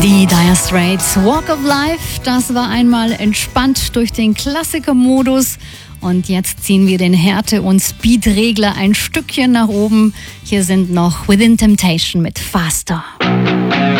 Die Dire Straits, Walk of Life, das war einmal entspannt durch den Klassiker-Modus. Und jetzt ziehen wir den Härte- und Speed-Regler ein Stückchen nach oben. Hier sind noch Within Temptation mit Faster.